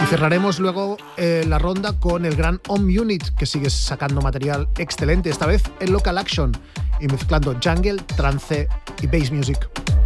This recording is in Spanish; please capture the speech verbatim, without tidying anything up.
cerraremos luego eh, la ronda con el gran Home Unit, que sigue sacando material excelente, esta vez en Local Action y mezclando jungle, trance y bass music.